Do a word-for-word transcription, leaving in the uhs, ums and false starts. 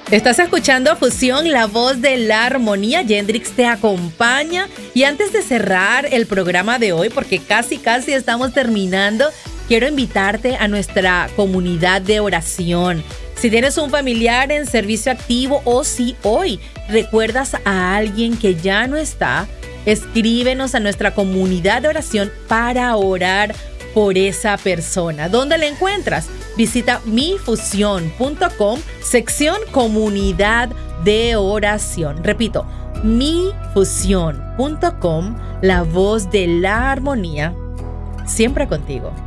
Estás escuchando Fusión, la voz de la armonía. Yendrix te acompaña. Y antes de cerrar el programa de hoy, porque casi casi estamos terminando, quiero invitarte a nuestra comunidad de oración. Si tienes un familiar en servicio activo o si hoy recuerdas a alguien que ya no está, escríbenos a nuestra comunidad de oración para orar por esa persona. ¿Dónde la encuentras? Visita mi fusión punto com, sección comunidad de oración. Repito, mi fusión punto com, la voz de la armonía, siempre contigo.